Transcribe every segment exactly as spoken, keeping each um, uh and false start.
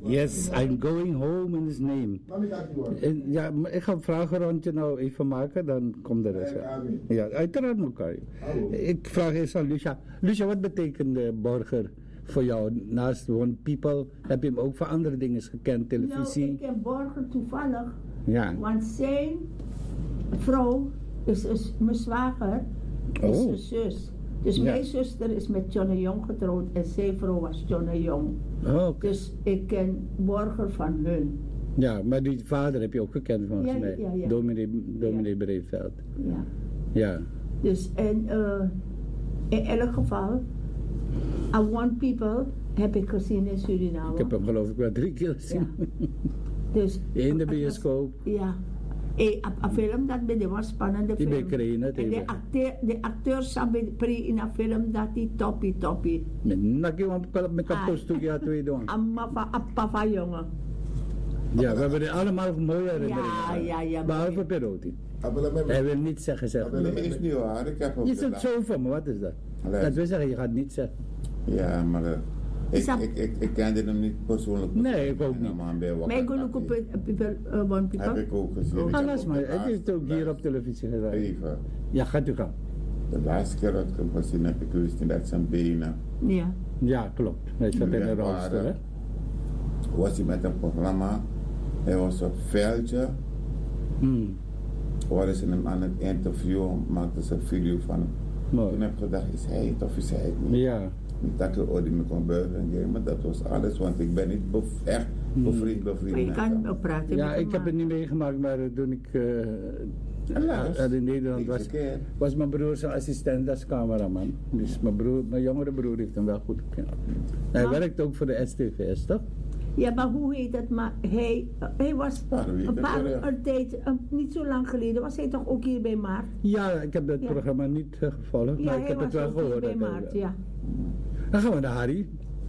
Yes, I'm going home in his name. En, ja, maar ik ga een vragenrondje nou even maken, dan komt de rest. Ja, uiteraard elkaar. Ik vraag eerst aan Lucia. Lucia, wat betekent de burger voor jou? Naast One People heb je hem ook voor andere dingen gekend, televisie? Nou, ik ken Borger toevallig. Ja. Want zijn vrouw is, is mijn zwager, is Oh. zijn zus. Dus Ja. mijn zuster is met Johnny Jong getrouwd en zijn vrouw was Johnny Jong. Oh, oké. Dus ik ken Borger van hun. Ja, maar die vader heb je ook gekend volgens Ja, mij. ja, ja. Dominee, dominee Breeveld. Ja. Ja. Dus en uh, in elk geval, I Want People heb ik gezien in Suriname. Ik heb hem geloof ik wel drie keer gezien. Ja. Dus, In de het was- bioscoop. Ja. Een film dat bij de was spannende Die film. ben ik erin, hè, En de tegen. acteur, de acteur zat bij pre in een film dat die toppie toppie. Met nakje want met kapot toe ja twee doen. Amma van appa van jongen. Ja, we hebben er allemaal mooie herinneringen. Ja, aan. ja, ja. Behalve Perotti. Abela me- Hij wil niet zeggen, zeg. Abela Nee, is niet waar. Ik heb ook Je zit gedaan. zo van me, wat is dat? Allee. Dat wil zeggen, je gaat niet zeggen. Ja, maar uh, ik, Is dat- ik, ik, ik kende hem niet persoonlijk. Nee, ik ook En niet. dan maar bij Maar ik wil ook Wakanda. op people, uh, One Heb People. ik ook gezien. Ik heb Alles ook maar, de het is laatste- ook hier op televisie gedaan. Even. Ja, gaat u gaan. De laatste keer dat ik hem gezien heb, ik wist niet dat zijn benen. Ja. Ja, klopt. Hij zat in Ja, de maar, rolstoel, hè? Was hij met een programma. Hij was op veldje. Hmm. Waren ze hem aan het interviewen, maakten ze een video van hem. Toen Mooi. heb ik gedacht, is hij het of is hij het niet? Ja. Niet dat ik oh, die me kon buigen, maar dat was alles, want ik ben niet bev- echt bevriend, bevriend Maar je met kan hem. ook praten. Ja, met ik hem, heb het maar- niet meegemaakt, maar toen ik uh, Helaas. uh, in Nederland Niks was, een keer. was mijn broer zijn assistent als cameraman. Dus mijn, broer, mijn jongere broer heeft hem wel goed gekend. Hij Maar- werkt ook voor de S T V S, toch? Ja, maar hoe heet het? Maar hij, hij was Paar weken een paar terug. een tijd, een- niet zo lang geleden, was hij toch ook hier bij Maart? Ja, ik heb het Ja. programma niet uh, gevolgd, Ja, maar ik hij heb was het wel ook hier gehoord. bij dat hij- Maart, ja. Dan gaan we naar Harry.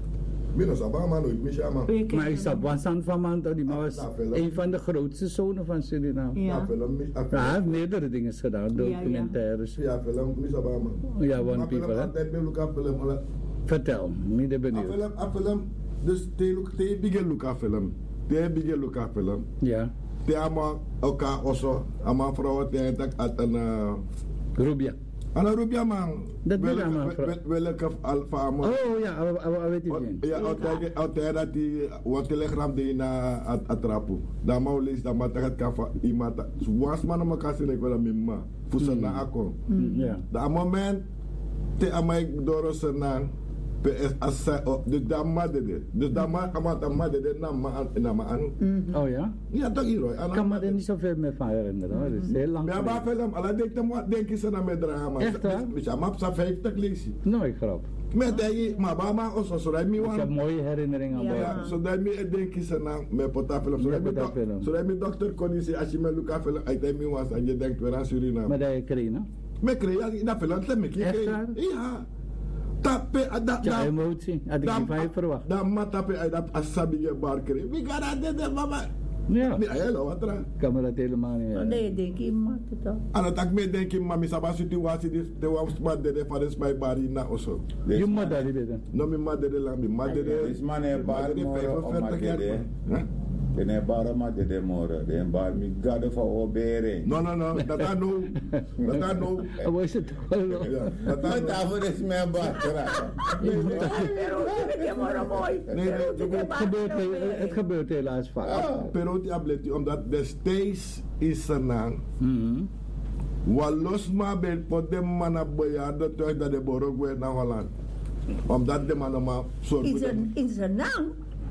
Minos Abama nooit, Misha man. Je kent Maar ik hem. zat Wansan van Manta, die man was Ah, film. een van de grootste zonen van Suriname. Ja. Ja, film, Mis- ah, Ja, hij film. heeft meerdere dingen gedaan, documentaires. Ja, film, Miss Abama. Ja, One Maar film, People, hè? altijd bij Luca film, alle- Vertel, midden Ah, benieuwd. film, ah, film. Dus te look, te bigger Luca film. Te bigger Luca film. Ja, Te ama elkaar also, ama vrouwen te tak at een uh, Rubia. ana rubia man. Dat ben ama Welke vrouw. welke alfa ama. Oh ja, awa- awa- weet je niet. Ja, altijd altijd dat die wat telegram die na at atrapu. Dan mau lees dan maar tagat kafa imata. Was man ma kasi nek wala mimma. Fusa na ako. Ja. Da moment te amay doro senang P S asa de damma de de. De damma ama damma de de na ma na ma an. Oh ja? Ja toch hier hoor. Ik kan me er niet zoveel meer van herinneren hoor. Dat is heel lang Ja, maar geleden. film, ala denk je maar denk je na met drama. Echt, hè? Ja, maar sa vijftig lezen. Nooit grap. Met die maar bama also so dat mi Ik heb wan. mooie herinneringen aan Ja. mij. Ja, so dat mi denk je na met pota film. So Ja, dat mi pota film. so dat mi dokter kon je als je me Luca film uit dat mi was en je denkt weer aan Suriname. Maar dat je kreeg, no? Me kreeg dat film te me Echt kreeg. waar? Ja. Tape dat Ja, dat emotie. Had ik niet van je verwacht. dat matape uit dat asabige bar kreeg. Wie kan dat de mama? Ja, Nee, hello wat er. ik kan me dat helemaal niet Oh, herinneren. nee, denk je, maar het toch. En dat ik me denk je mami sabah situatie die de was maar de van is mijn bar na also. Je moet dat niet weten. No mi madre la mi madre. This man is bar moro o magede. Dene bar ma dede moro. Den bar mi gade fa o bere. No no no, dat I know. Dat I know. Dat was het toch wel. Ja, dat I Maar know. daarvoor is mijn bar geraakt. Nee, nee. Pero, vind je maar mooi. Nee, nee, Pero, vind je Het maar gebeurt, mooi. het gebeurt helaas vaak. Pero die ableti omdat destijds is er nang. Mhm. Walos ma ben voor de mannen bejaarden terug dat de borok weer naar Holland. Omdat de mannen maar soort In zijn- In zijn naam,